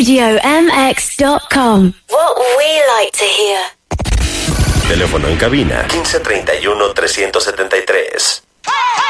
RadioMX.com. What we like to hear. Teléfono en cabina 1531-373.